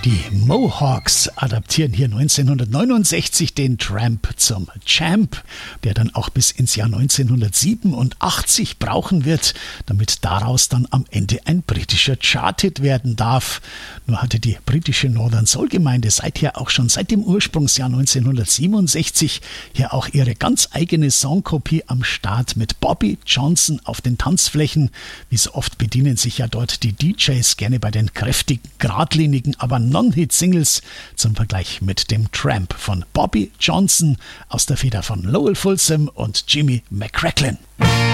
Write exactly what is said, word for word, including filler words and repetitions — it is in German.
Die Mohawks adaptieren hier neunzehnhundertneunundsechzig den Tramp zum Champ, der dann auch bis ins Jahr neunzehnhundertsiebenundachtzig brauchen wird, damit daraus dann am Ende ein britischer Charthit werden darf. Nur hatte die britische Northern Soul Gemeinde seither auch schon seit dem Ursprungsjahr neunzehnhundertsiebenundsechzig hier auch ihre ganz eigene Songkopie am Start mit Bobby Johnson auf den Tanzflächen. Wie so oft bedienen sich ja dort die D Js gerne bei den kräftigen, geradlinigen, aber Non-Hit-Singles zum Vergleich mit dem Tramp von Bobby Johnson aus der Feder von Lowell Fulsom und Jimmy McCracklin.